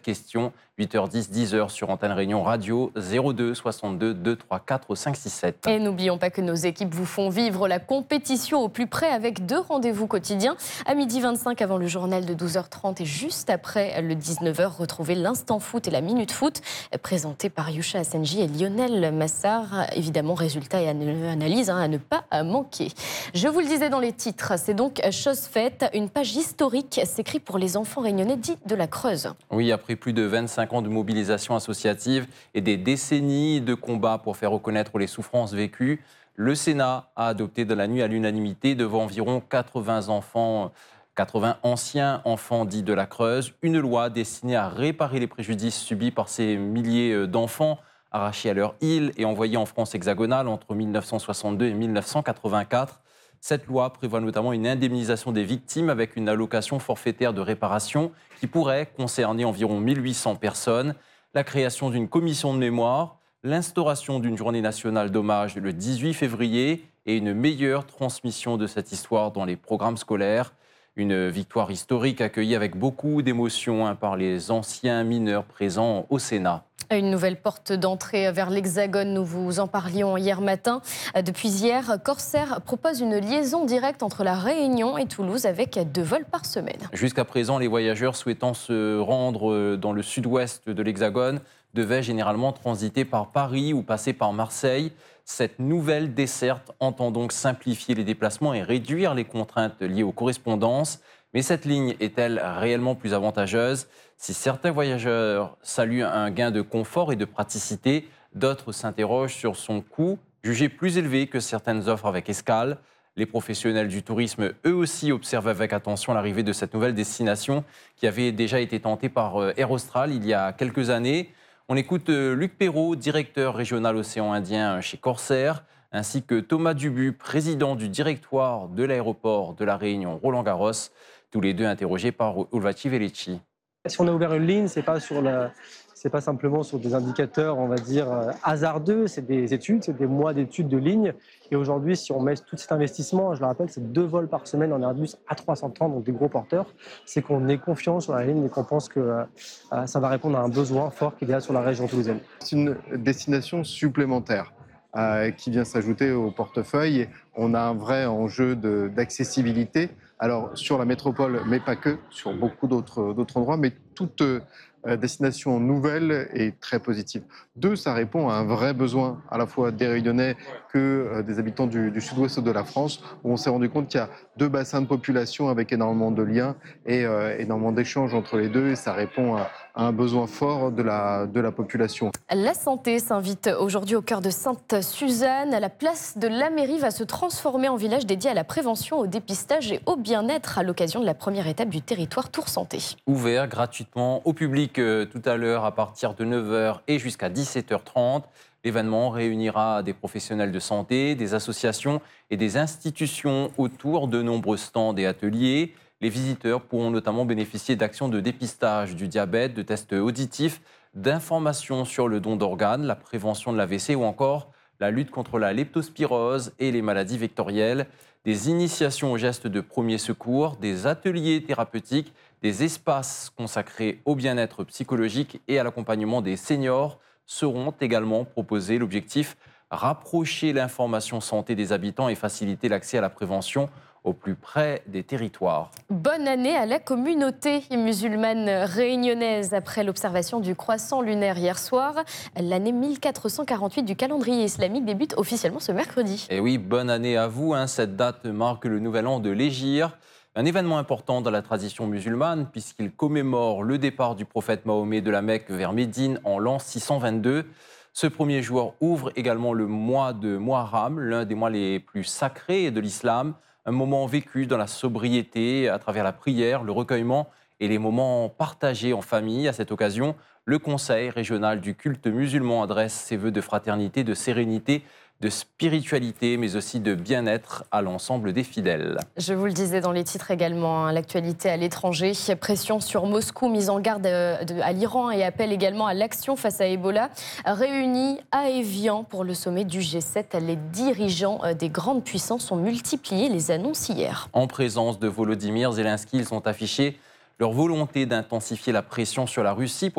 questions. 8h10, 10h sur Antenne Réunion Radio 02 62 234 567. Et n'oublions pas que nos équipes vous font vivre la compétition au plus près avec 2 rendez-vous quotidiens. À 12h25 avant le journal de 12h30 et juste après le 19h, retrouvez l'instant foot et la minute foot présentés par Yusha Assenji et Lionel Massard. Évidemment, résultats et analyses à ne pas manquer. Je vous le disais dans les titres, c'est donc chose faite. Une page historique s'écrit pour les enfants réunionnais dits de la Creuse. Oui, après plus de 25 ans de mobilisation associative et des décennies de combats pour faire reconnaître les souffrances vécues, le Sénat a adopté dans la nuit à l'unanimité devant environ 80 anciens enfants dits de la Creuse, une loi destinée à réparer les préjudices subis par ces milliers d'enfants arrachés à leur île et envoyés en France hexagonale entre 1962 et 1984. Cette loi prévoit notamment une indemnisation des victimes avec une allocation forfaitaire de réparation qui pourrait concerner environ 1800 personnes, la création d'une commission de mémoire, l'instauration d'une journée nationale d'hommage le 18 février et une meilleure transmission de cette histoire dans les programmes scolaires. Une victoire historique accueillie avec beaucoup d'émotion par les anciens mineurs présents au Sénat. Une nouvelle porte d'entrée vers l'Hexagone, nous vous en parlions hier matin. Depuis hier, Corsair propose une liaison directe entre la Réunion et Toulouse avec 2 vols par semaine. Jusqu'à présent, les voyageurs souhaitant se rendre dans le sud-ouest de l'Hexagone devaient généralement transiter par Paris ou passer par Marseille. Cette nouvelle desserte entend donc simplifier les déplacements et réduire les contraintes liées aux correspondances. Mais cette ligne est-elle réellement plus avantageuse ? Si certains voyageurs saluent un gain de confort et de praticité, d'autres s'interrogent sur son coût, jugé plus élevé que certaines offres avec escale. Les professionnels du tourisme, eux aussi, observent avec attention l'arrivée de cette nouvelle destination qui avait déjà été tentée par Air Austral il y a quelques années. On écoute Luc Perrault, directeur régional océan Indien chez Corsair, ainsi que Thomas Dubu, président du directoire de l'aéroport de la Réunion Roland-Garros, tous les deux interrogés par Ulvaci Velecci. Si on a ouvert une ligne, c'est pas simplement sur des indicateurs, on va dire, hasardeux, c'est des études, c'est des mois d'études de ligne. Et aujourd'hui, si on met tout cet investissement, je le rappelle, c'est 2 vols par semaine en Airbus A330, donc des gros porteurs, c'est qu'on est confiant sur la ligne et qu'on pense que ça va répondre à un besoin fort qu'il y a sur la région toulousaine. C'est une destination supplémentaire qui vient s'ajouter au portefeuille. On a un vrai enjeu d'accessibilité. Alors sur la métropole, mais pas que, sur beaucoup d'autres endroits, mais toute destination nouvelle et très positive. 2, ça répond à un vrai besoin, à la fois des Réunionnais que des habitants du sud-ouest de la France, où on s'est rendu compte qu'il y a 2 bassins de population avec énormément de liens et énormément d'échanges entre les deux, et ça répond à un besoin fort de la population. La santé s'invite aujourd'hui au cœur de Sainte-Suzanne. La place de la mairie va se transformer en village dédié à la prévention, au dépistage et au bien-être à l'occasion de la première étape du territoire Tour Santé. Ouvert gratuitement au public tout à l'heure à partir de 9h et jusqu'à 17h30. L'événement réunira des professionnels de santé, des associations et des institutions autour de nombreux stands et ateliers. Les visiteurs pourront notamment bénéficier d'actions de dépistage du diabète, de tests auditifs, d'informations sur le don d'organes, la prévention de l'AVC ou encore la lutte contre la leptospirose et les maladies vectorielles, des initiations aux gestes de premier secours, des ateliers thérapeutiques, des espaces consacrés au bien-être psychologique et à l'accompagnement des seniors seront également proposés. L'objectif, rapprocher l'information santé des habitants et faciliter l'accès à la prévention au plus près des territoires. Bonne année à la communauté musulmane réunionnaise. Après l'observation du croissant lunaire hier soir, l'année 1448 du calendrier islamique débute officiellement ce mercredi. Et oui, bonne année à vous. Cette date marque le nouvel an de l'Hégire. Un événement important dans la tradition musulmane puisqu'il commémore le départ du prophète Mahomet de la Mecque vers Médine en l'an 622. Ce premier jour ouvre également le mois de Muharram, l'un des mois les plus sacrés de l'islam. Un moment vécu dans la sobriété, à travers la prière, le recueillement et les moments partagés en famille. À cette occasion, le Conseil régional du culte musulman adresse ses vœux de fraternité, de sérénité, de spiritualité, mais aussi de bien-être à l'ensemble des fidèles. Je vous le disais dans les titres également, l'actualité à l'étranger, pression sur Moscou, mise en garde à l'Iran et appel également à l'action face à Ebola. Réunis à Évian pour le sommet du G7, les dirigeants des grandes puissances ont multiplié les annonces hier. En présence de Volodymyr Zelensky, ils ont affiché leur volonté d'intensifier la pression sur la Russie